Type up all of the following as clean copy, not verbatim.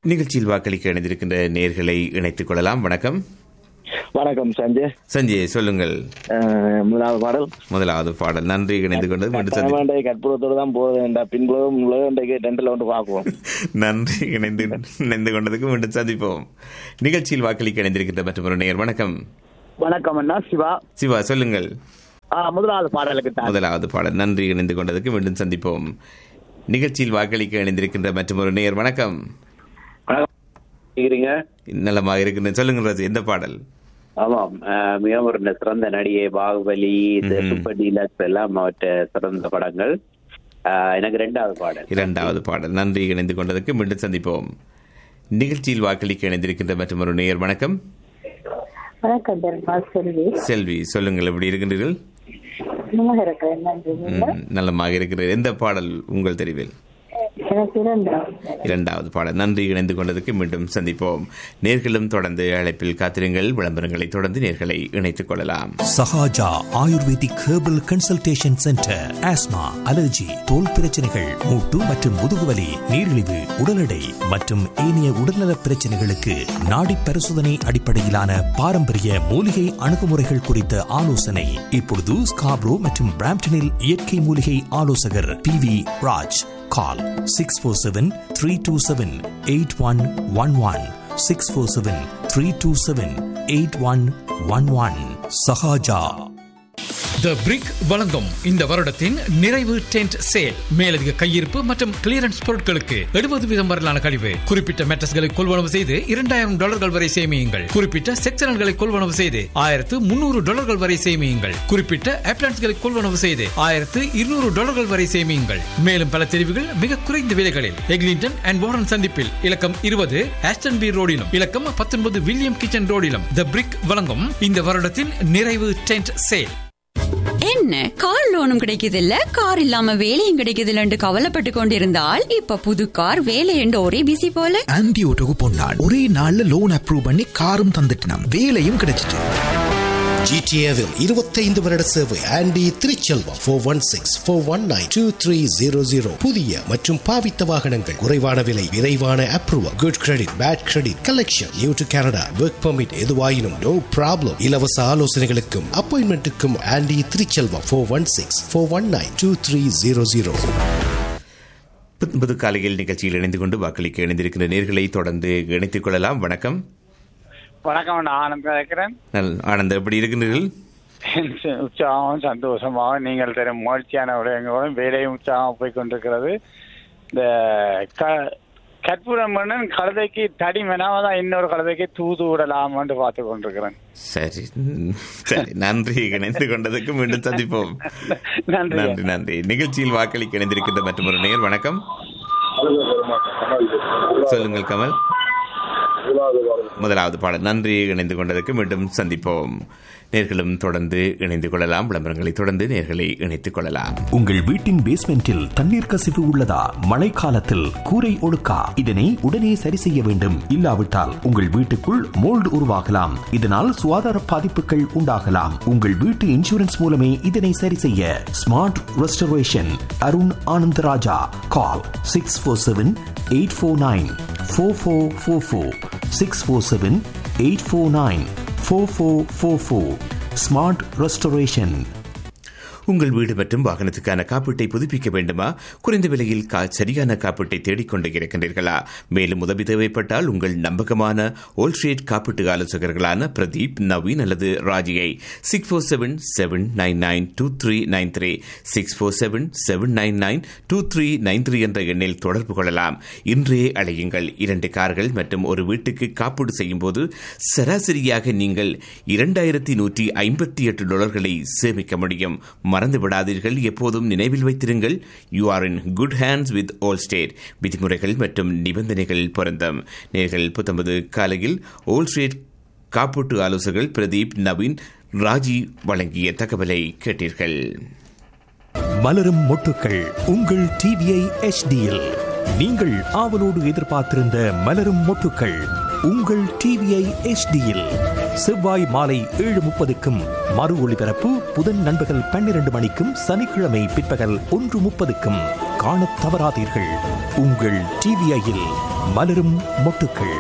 நிகழ்ச்சியில் வாக்களிக்க இணைந்திருக்கின்ற நேர்களை இணைத்துக் கொள்ளலாம். வணக்கம். வணக்கம் சஞ்சய். சஞ்சய் சொல்லுங்கள். முதலாவது பாடல். நன்றி இணைந்து கொண்டது. கற்பூரத்தோடு தான் போக வேண்டாம், பின்புலம் உலகண்டைக்கு டென்டல் ஒன்று பார்க்குவோம். நன்றி இணைந்து கொண்டதுக்கு மீண்டும் சந்திப்போம். நிகழ்ச்சியில் வாக்களிக்க இணைந்திருக்கின்ற மற்றொரு நேயர். வணக்கம். வணக்கம் அண்ணா. சிவா. சிவா சொல்லுங்கள். முதலாவது பாடலுக்கு முதலாவது பாடல். நன்றி இணைந்து கொண்டதுக்கு மீண்டும் சந்திப்போம். நிகழ்ச்சியில் வாக்களிக்க இணைந்திருக்கின்ற மற்றொரு நேயர். வணக்கம். நலமாக இருக்கின்ற சொல்லுங்கள் ராஜு, எந்த பாடல்? ஆமாம், மிக ஒரு சிறந்த நடிகை, பாகுபலி, சூப்பர் டீலக்ஸ் எல்லாம் அவற்ற சிறந்த படங்கள். எனக்கு இரண்டாவது பாடல். நன்றி இணைந்து கொண்டதற்கு மீண்டும் சந்திப்போம். நிகழ்ச்சியில் வாக்களிக்க இணைந்திருக்கின்ற மற்றொரு நேயர். வணக்கம். செல்வி சொல்லுங்கள், எப்படி இருக்கின்றீர்கள்? நலமாக இருக்கிறது. எந்த பாடல் உங்கள் தெரிவில்? இரண்டாவது பாடல். நன்றி இணைந்து கொண்டதற்கு மீண்டும் சந்திப்போம். நேர்களும் தொடர்ந்து அழைப்பில் காத்திருங்கள். விளம்பரங்களை தொடர்ந்து நேர்களை இணைத்துக் கொள்ளலாம். Sahaja ayurvedic herbal consultation centre. Asthma, allergy, தோல் பிரச்சனைகள், மூட்டு மற்றும் முதுகுவலி, நீரிழிவு, உடல் எடை மற்றும் ஏனைய உடல்நல பிரச்சனைகளுக்கு நாடி பரிசோதனை அடிப்படையிலான பாரம்பரிய மூலிகை அணுகுமுறைகள் குறித்த ஆலோசனை இப்பொழுது ஸ்காப்ரோ மற்றும் பிராம்ப்டனில் இயற்கை மூலிகை ஆலோசகர் PV Raj. Call 647-327-8111 647-327-8111. Sahaja. The Brick வழங்கும் இந்த வருடத்தின் நிறைவு டென்ட் சேல். மேலதிக கையிருப்பு மற்றும் கிளியரன்ஸ் பொருட்களுக்கு 70% வரலான கழிவு. குறிப்பிட்ட மேட்ரஸ்களை கொள்வனவு செய்து $2,000 வரை சேமியுங்கள். குறிப்பிட்ட செக்ஷன்களை கொள்வனவு செய்து $1,300 வரை சேமியுங்கள். குறிப்பிட்ட அப்ளையன்ஸ்களை கொள்வனவு செய்து $1,200 வரை சேமியுங்கள். மேலும் பல தெரிவுகள் மிக குறைந்த விலைகளில் எக்லிங்டன் அண்ட் வாரன் சந்திப்பில் இலக்கம் 20 ஆஸ்டன் பி ரோடிலும் இலக்கம் 19 வில்லியம் கிச்சன் ரோடிலும் The Brick வழங்கும் இந்த வருடத்தின் நிறைவு டென்ட் சேல். என்ன கார் லோனும் கிடைக்குது இல்ல, கார் இல்லாம வேலையும் கிடைக்குது இல்லன்னு கவலைப்பட்டு கொண்டிருந்தால் இப்ப புது கார் வேலை என்று ஒரே பிசி போல. ஆன்டி ஓட்டோக்கு போனாள், ஒரே நாள்ல லோன் அப்ரூவ் பண்ணி காரும் தந்துட்டோம், வேலையும் கிடைச்சிட்டு. GTAவில் 25 வருட சேவை. ஆண்டி திருச்செல்வம் 416-419-2300. புதிய மற்றும் பாவித்த வாகனங்கள், குறைவான விலை, விரைவான approval, good credit, bad credit, collection, new to Canada, work permit, எதுவாயினும் நோ ப்ராப்ளம். இலவச ஆலோசனைகளுக்கும் அப்பாயின்மெண்ட்டுக்கும் ஆண்டி திருச்செல்வம் 416-419-2300. புது காலையில் நிகழ்ச்சியில் இணைந்து கொண்டு வாக்களிக்க இணைந்திருக்கின்ற நேர்களை தொடர்ந்து இணைத்துக் கொள்ளலாம். வணக்கம். வணக்கம், நான் ஆனந்த் இருக்கிறேன். ஆனந்த், எப்படி இருக்கிறீர்கள்? உற்சாகம், சந்தோஷமாக நீங்கள் தரும் மகிழ்ச்சியான விடயங்களும் வேலையும் உற்சாகம் போய் கொண்டிருக்கிறது. இந்த கற்பூரம் கழுதைக்கு தடி மெனாவதான் இன்னொரு கழுதைக்கு தூது விடலாம் என்று பார்த்து கொண்டிருக்கிறேன். சரி சரி, நன்றி இணைந்து கொண்டதுக்கு மீண்டும் சந்திப்போம். நன்றி. நிகழ்ச்சியில் வாக்களிக்க இணைந்திருக்கின்ற மற்றொரு நேயர். வணக்கம். சொல்லுங்கள் கமல். முதலாவது பாடல். நன்றி இணைந்து கொண்டதற்கு மீண்டும் சந்திப்போம். நேர்களும் தொடர்ந்து இணைந்து கொள்ளலாம். விளம்பரங்களை தொடர்ந்து நேர்களை இணைத்துக் கொள்ளலாம். உங்கள் வீட்டின் பேஸ்மெண்டில் தண்ணீர் கசிவு உள்ளதா? மழைக்காலத்தில் கூரை ஒழுக்கா? இதனை உடனே சரி செய்ய வேண்டும். இல்லாவிட்டால் உங்கள் வீட்டுக்குள் மோல்டு உருவாகலாம். இதனால் சுகாதார பாதிப்புகள் உண்டாகலாம். உங்கள் வீட்டு இன்சூரன்ஸ் மூலமே இதனை சரி செய்ய ஸ்மார்ட் ரெஸ்டரேஷன் அருண் ஆனந்தராஜா. கால் 647-849-4444 647-849-4444. Smart restoration. உங்கள் வீடு மற்றும் வாகனத்துக்கான காப்பீட்டை புதுப்பிக்க வேண்டுமா? குறைந்த விலையில் சரியான காப்பீட்டை தேடிக்கொண்டு இருக்கின்றீர்களா? மேலும் உதவி தேவைப்பட்டால் உங்கள் நம்பகமான ஓல்ஸ்ட்ரேட் காப்பீட்டு ஆலோசகர்களான பிரதீப், நவீன் அல்லது ராஜியை 647-799-2393 647-799-2393 என்ற எண்ணில் தொடர்பு கொள்ளலாம். இன்றே அழையுங்கள். 2 கார்கள் மற்றும் ஒரு வீட்டுக்கு காப்பீடு செய்யும் போது சராசரியாக நீங்கள் $2,158 சேமிக்க முடியும். மறந்து விடாதீர்கள். எப்போதும் நினைவில் வைத்திருங்கள், you are in good hands with ஆல்ஸ்டேட். விதிமுறைகள் மற்றும் நிபந்தனைகள் பொருந்தும். நேர்கள் 19 காலையில் ஆல்ஸ்டேட் காப்பீட்டு ஆலோசகர்கள் பிரதீப், நவீன், ராஜி வழங்கிய தகவலை கேட்டீர்கள். மலரும் மொட்டுக்கள் உங்கள் டிவிஐ HDயில் நீங்கள் ஆவலோடு எதிர்பார்த்திருந்த மலரும் மொட்டுக்கள் உங்கள் டிவிஐ HDயில் செவ்வாய் மாலை 7:30க்கும் மறு ஒளிபரப்பு புதன் நண்பகல் 12 மணிக்கும் சனிக்கிழமை பிற்பகல் 1:30க்கும் காணத் தவறாதீர்கள். உங்கள் டிவிஐயில் மலரும் மொட்டுக்கள்.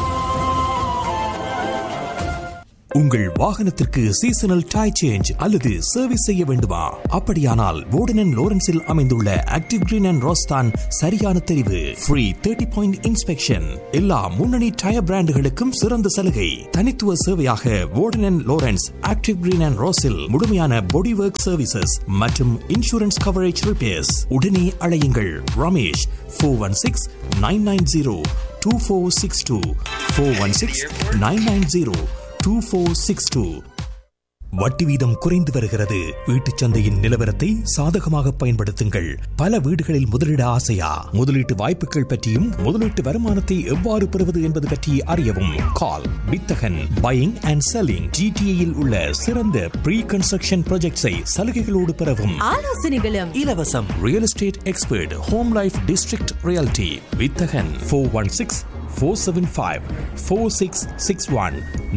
உங்கள் வாகனத்திற்கு சீசனல் டயர் சேஞ்ச் அல்லது சர்வீஸ் செய்ய வேண்டுமா? அப்படியானால் வோர்டன் அண்ட் லோரன்ஸில் அமைந்துள்ள ஆக்டிவ் கிரீன் அண்ட் ரோஸ்தான் சரியான தெரிவு. Free 30 point inspection. எல்லா முன்னணி டயர் பிராண்டுகளுக்கும் சிறந்த சலுகை. தனித்துவ சேவையாக வோர்டன் and Lawrence active green and ரோஸில் முழுமையான பாடி ஒர்க் சர்வீசஸ் மற்றும் இன்சூரன்ஸ் கவரேஜ் ரிப்பேர்ஸ். உடனே அழையுங்கள் ரமேஷ் 416-990-2462 416-990-2462. வட்டி வீதம் குறைந்து வருகிறது. வீட்டுச் சந்தையின் நிலவரத்தை சாதகமாக பயன்படுத்துங்கள். பல வீடுகளில் முதலீட ஆசையா? முதலீட்டு வாய்ப்புகள் பற்றியும் முதலீட்டு வருமானத்தை எவ்வாறு பெறுவது என்பது பற்றி அறியவும் கால் வித்தகன் பையிங் அண்ட் செல்லிங். ஜிடிஏயில் உள்ள சிறந்த ப்ரீ கன்ஸ்ட்ரக்ஷன் ப்ராஜெக்ட்ஸை சலுகைகளோடு பெறவும் ஆலோசனைகளும் இலவசம். Real estate expert home life district reality வித்தகன் 416-475-4661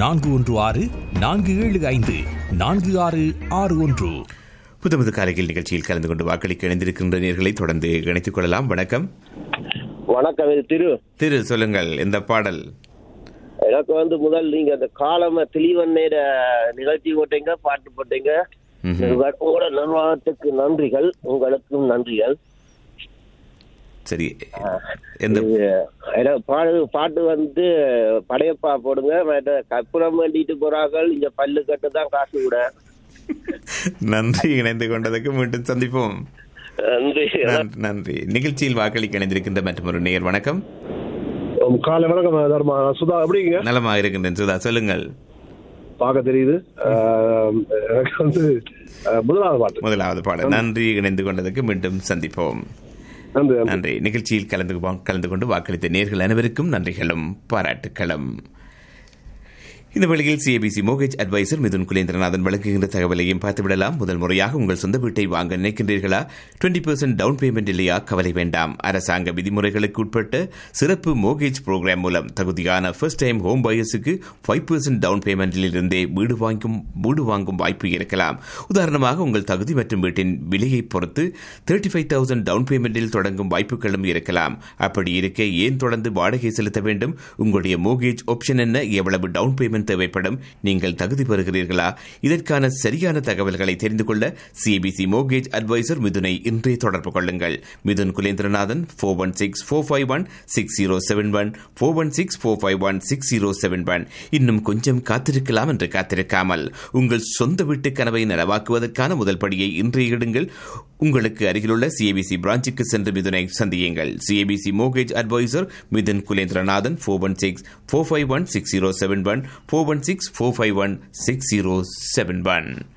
416-475-4661. புத்தமது காலையில் நிகழ்ச்சியில் கலந்து கொண்டு வாக்களிக்க இணைந்திருக்கின்ற நேர்களை தொடர்ந்து இணைத்துக் கொள்ளலாம். வணக்கம். வணக்கம். திரு சொல்லுங்கள், இந்த பாடல் எனக்கு முதல் நீங்க அந்த காலம தெளிவண்ணேட நிகழ்ச்சி போட்டீங்க, பாட்டு போட்டீங்க. உங்களோட நிர்வாகத்துக்கு நன்றிகள். உங்களுக்கும் நன்றிகள். சரி, பாட்டு படையப்பா போடுங்க. கற்பூரம் வேண்டிட்டு போறாங்க. இங்க பல்லு கட்டுதான் காசு கூட. நன்றி, இணைந்து கொண்டதுக்கு மீண்டும் சந்திப்போம். நன்றி. நிகழ்ச்சியில் வாக்களிக்க இணைந்திருக்கின்ற மற்றொரு நேயர். வணக்கம். காலை வணக்கம் தர்மா. சுதா எப்படிங்க? நலமாக இருக்கின்றேன் சுதா, சொல்லுங்கள். பார்க்க தெரியுது. எனக்கு முதலாவது பாடல். நன்றி, இணைந்து கொண்டதுக்கு மீண்டும் சந்திப்போம். நன்றி. நிகழ்ச்சியில் கலந்து கொண்டு வாக்களித்த நேர்கள் அனைவருக்கும் நன்றிகளும் பாராட்டுக்களும். இந்த வேளையில் CAPC mortgage advisor Mithun Kulendranathan வழங்குகின்ற தகவலையும் பார்த்துவிடலாம். முதல் முறையாக உங்கள் சொந்த வீட்டை வாங்க நினைக்கின்றீர்களா? 20% டவுன் பேமெண்ட் இல்லையா? கவலை வேண்டாம். அரசாங்க விதிமுறைகளுக்கு உட்பட்ட சிறப்பு மோர்கேஜ் புரோகிராம் மூலம் தகுதியான ஃபர்ஸ்ட் டைம் ஹோம் பையர்ஸுக்கு 5% டவுன் பேமெண்டில் இருந்தே வீடு வாங்கும் வாய்ப்பு இருக்கலாம். உதாரணமாக, உங்கள் தகுதி மற்றும் வீட்டின் விலையை பொறுத்து 35,000 டவுன் பேமெண்டில் தொடங்கும் வாய்ப்புகளும் இருக்கலாம். அப்படி இருக்க ஏன் தொடர்ந்து வாடகை செலுத்த வேண்டும்? உங்களுடைய மோர்கேஜ் ஆப்ஷன் என்ன? எவ்வளவு டவுன் பேமெண்ட் தேவைப்படும்? நீங்கள் தகுதி பெறுகிறீர்களா? இதற்கான சரியான தகவல்களை தெரிந்து கொள்ள சிபிசி மோர்கேஜ் அட்வைசர் மிதுனை இன்றே தொடர்பு கொள்ளுங்கள். மிதுன் குலேந்திரநாதன் 416-451-6071 416-451-6071. இன்னும் கொஞ்சம் காத்திருக்கலாம் என்று காத்திருக்காமல் உங்கள் சொந்த வீட்டு கனவை நனவாக்குவதற்கான முதல் படியை இன்றே இடுங்கள். உங்களுக்கு அருகிலுள்ள சிஏபிசி பிரான்ச்சுக்கு சென்று மிதுனை சந்தியுங்கள். CAPC mortgage advisor Mithun Kulendranathan 416-451-6071 416-451-6071.